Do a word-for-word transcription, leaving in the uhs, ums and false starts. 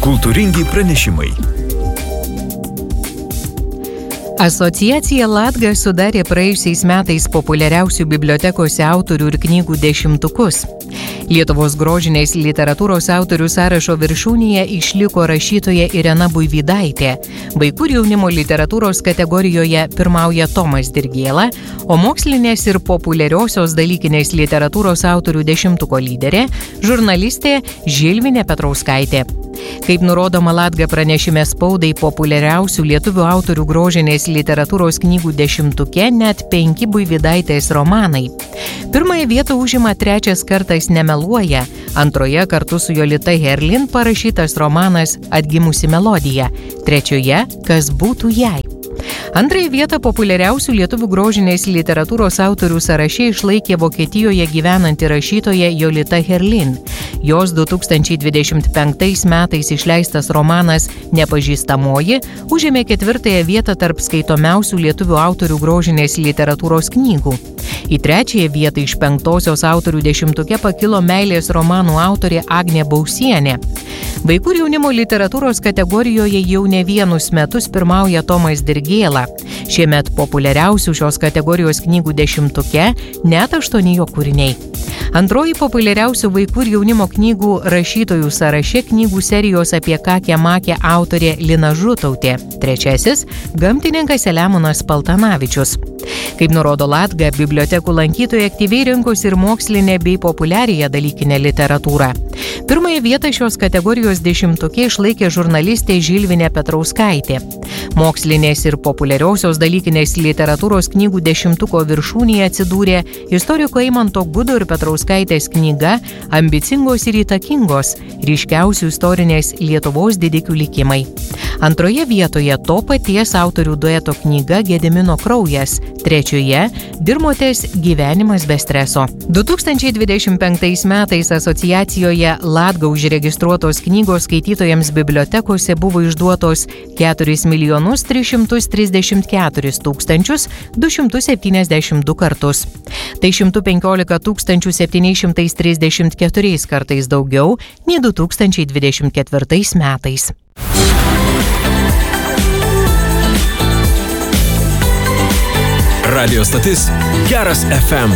Kultūringi pranešimai. Asociacija Latga sudarė praėjusiais metais populiariausių bibliotekose autorių ir knygų dešimtukus. Lietuvos grožinės literatūros autorių sąrašo viršūnėje išliko rašytoja Irena Buivydaitė. Vaikų ir jaunimo literatūros kategorijoje pirmauja Tomas Dirgėla, o mokslinės ir populiariosios dalykinės literatūros autorių dešimtuko lyderė – žurnalistė Žilvinė Petrauskaitė. Kaip nurodoma Latga pranešime spaudai, populiariausių lietuvių autorių grožinės literatūros knygų dešimtuke net penki Buivydaitės romanai. Pirmąją vietą užima Trečias kartas nemeluoja, antroje kartu su Jolita Herlin parašytas romanas Atgimusi melodija, trečioje Kas būtų jei. Antrąją vietą populiariausių lietuvių grožinės literatūros autorių sąraše išlaikė Vokietijoje gyvenanti rašytoja Jolita Herlin. Jos du tūkstančiai dvidešimt penktais metais išleistas romanas Nepažįstamoji užėmė ketvirtąją vietą tarp skaitomiausių lietuvių autorių grožinės literatūros knygų. Į trečiąją vietą iš penktosios autorių dešimtuke pakilo meilės romanų autorė Agnė Bausienė. Vaikų ir jaunimo literatūros kategorijoje jau ne vienus metus pirmauja Tomas Dirgėla. Šiemet populiariausių šios kategorijos knygų dešimtuke net aštuoni jo kūriniai. Antroji populiariausių vaikų ir jaunimo knygų rašytojų sąraše knygų serijos apie Kakę Makę autorė Lina Žutautė. Trečiasis – gamtininkas Selemonas Paltanavičius. Kaip nurodo Latga, bibliotekų lankytojai aktyviai rinkosi ir mokslinę bei populiariąją dalykinę literatūrą. Pirmąją vietą šios kategorijos dešimtuke išlaikė žurnalistė Žilvinė Petrauskaitė. Mokslinės ir populiariosios dalykinės literatūros knygų dešimtuko viršūnėje atsidūrė istoriko Eimanto Gudo ir Petrauskaitės knyga Ambicingos ir įtakingos – ryškiausių istorinės Lietuvos didikių likimai. Antroje vietoje to paties autorių dueto knyga Gedimino kraujas, trečioje Dirmotės gyvenimas be streso. du tūkstančiai dvidešimt penktais metais asociacijoje Latga užregistruotos knygos skaitytojams bibliotekose buvo išduotos keturis milijonus tris šimtus trisdešimt keturis tūkstančius du šimtus septyniasdešimt du kartus. Tai šimtas penkiolika tūkstančių septyniais šimtais trisdešimt keturiais kartais daugiau nei du tūkstančiai dvidešimt ketvirtais metais. Radio stotis Geras F M.